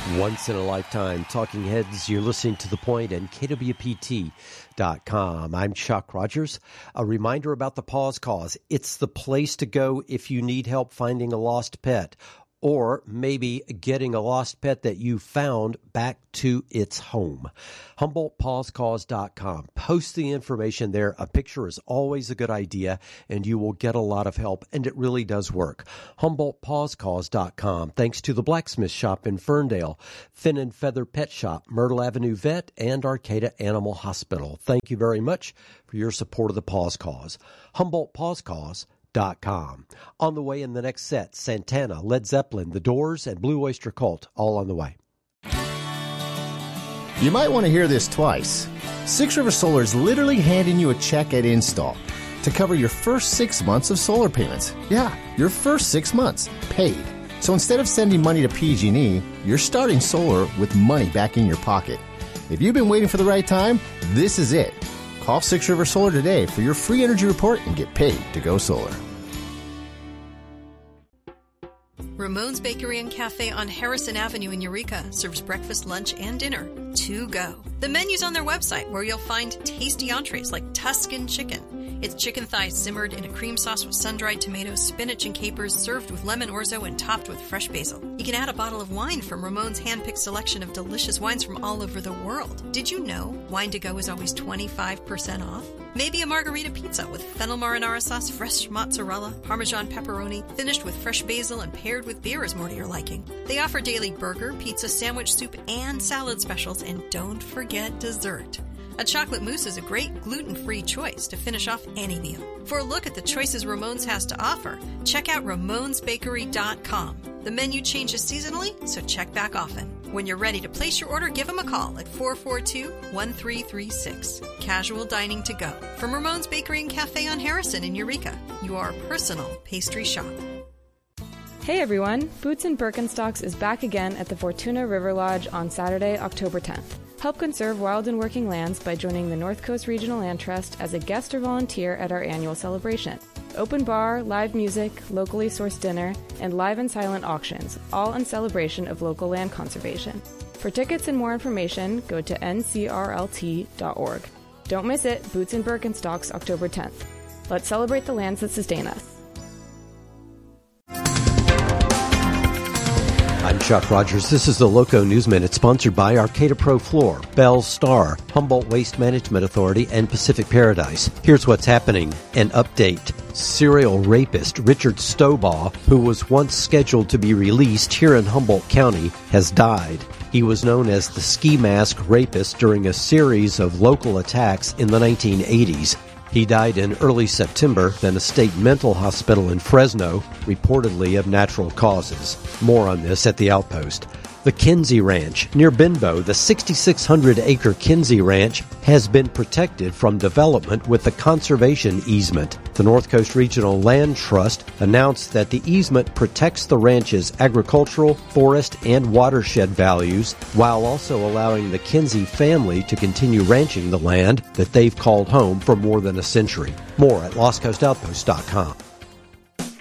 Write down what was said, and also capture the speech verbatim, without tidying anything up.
Once in a lifetime, Talking Heads, you're listening to The Point and K W P T dot com. I'm Chuck Rogers. A reminder about the Paws Cause. It's the place to go if you need help finding a lost pet, or maybe getting a lost pet that you found back to its home. Humboldt Paws Cause dot com. Post the information there. A picture is always a good idea, and you will get a lot of help, and it really does work. Humboldt Paws Cause dot com. Thanks to the Blacksmith Shop in Ferndale, Fin and Feather Pet Shop, Myrtle Avenue Vet, and Arcata Animal Hospital. Thank you very much for your support of the Paws Cause. Humboldt Paws Cause dot com. On the way in the next set, Santana, Led Zeppelin, The Doors, and Blue Oyster Cult, all on the way. You might want to hear this twice. Six River Solar is literally handing you a check at install to cover your first six months of solar payments. Yeah, your first six months, paid. So instead of sending money to P G and E, you're starting solar with money back in your pocket. If you've been waiting for the right time, this is it. Call Six River Solar today for your free energy report and get paid to go solar. Ramon's Bakery and Cafe on Harrison Avenue in Eureka serves breakfast, lunch, and dinner to go. The menu's on their website, where you'll find tasty entrees like Tuscan chicken. It's chicken thighs simmered in a cream sauce with sun-dried tomatoes, spinach, and capers, served with lemon orzo and topped with fresh basil. You can add a bottle of wine from Ramon's hand-picked selection of delicious wines from all over the world. Did you know wine to go is always twenty-five percent off? Maybe a margarita pizza with fennel marinara sauce, fresh mozzarella, Parmesan pepperoni, finished with fresh basil and paired with beer is more to your liking. They offer daily burger, pizza, sandwich, soup, and salad specials, and don't forget dessert. A chocolate mousse is a great gluten-free choice to finish off any meal. For a look at the choices Ramon's has to offer, check out Ramons Bakery dot com. The menu changes seasonally, so check back often. When you're ready to place your order, give them a call at four four two, one three three six. Casual dining to go. From Ramon's Bakery and Cafe on Harrison in Eureka, your personal pastry shop. Hey everyone, Boots and Birkenstocks is back again at the Fortuna River Lodge on Saturday, October tenth. Help conserve wild and working lands by joining the North Coast Regional Land Trust as a guest or volunteer at our annual celebration. Open bar, live music, locally sourced dinner, and live and silent auctions, all in celebration of local land conservation. For tickets and more information, go to N C R L T dot org. Don't miss it, Boots and Birkenstocks, October tenth. Let's celebrate the lands that sustain us. I'm Chuck Rogers. This is the Loco News Minute, sponsored by Arcata Pro Floor, Bell Star, Humboldt Waste Management Authority, and Pacific Paradise. Here's what's happening. An update. Serial rapist Richard Stobaugh, who was once scheduled to be released here in Humboldt County, has died. He was known as the Ski Mask Rapist during a series of local attacks in the nineteen eighties. He died in early September, then a state mental hospital in Fresno, reportedly of natural causes. More on this at the Outpost. The Kinsey Ranch. Near Benbow, the sixty-six hundred acre Kinsey Ranch has been protected from development with a conservation easement. The North Coast Regional Land Trust announced that the easement protects the ranch's agricultural, forest, and watershed values, while also allowing the Kinsey family to continue ranching the land that they've called home for more than a century. More at lost coast outpost dot com.